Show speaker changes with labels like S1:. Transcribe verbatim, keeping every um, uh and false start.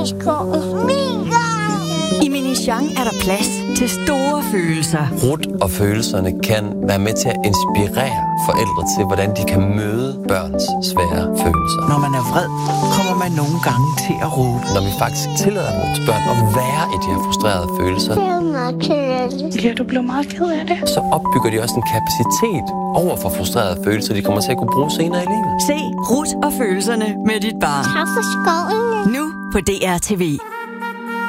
S1: skoven.
S2: I Minichang er der plads til store følelser.
S3: Rut og følelserne kan være med til at inspirere forældre til, hvordan de kan møde børns svære følelser.
S4: Når man er vred, kommer man nogle gange til at råbe.
S3: Når vi faktisk tillader vores børn at være i de her frustrerede følelser,
S1: Ja, du blev meget ked af det.
S3: så opbygger de også en kapacitet over for frustrerede følelser, de kommer til at kunne bruge senere i livet.
S2: Se Rut og følelserne med dit barn.
S1: Tak for skoven.
S2: Nu på D R T V.